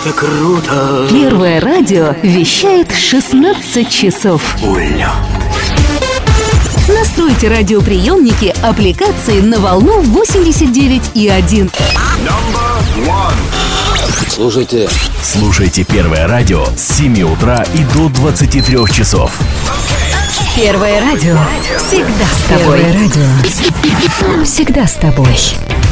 это круто! Первое радио вещает 16 часов. Уля! Настройте радиоприемники аппликации на волну 89,1. Слушайте Первое радио с 7 утра и до 23 часов. Первое радио всегда с тобой. Первое радио всегда с тобой.